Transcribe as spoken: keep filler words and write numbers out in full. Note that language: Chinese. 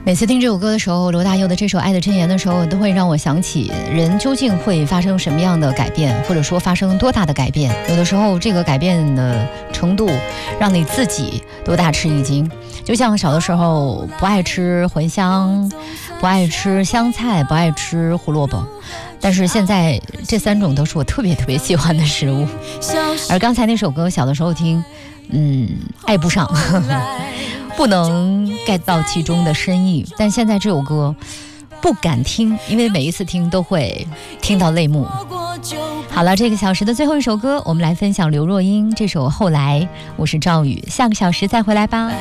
每次听这首歌的时候，罗大佑的这首《爱的箴言》的时候，都会让我想起人究竟会发生什么样的改变，或者说发生多大的改变。有的时候这个改变的程度让你自己都大吃一惊。就像小的时候不爱吃茴香，不爱吃香菜，不爱吃胡萝卜，但是现在这三种都是我特别特别喜欢的食物。而刚才那首歌小的时候听，嗯，爱不上不能 get 到其中的深意，但现在这首歌不敢听，因为每一次听都会听到泪目。好了，这个小时的最后一首歌，我们来分享刘若英这首《后来》。我是赵宇，下个小时再回来吧。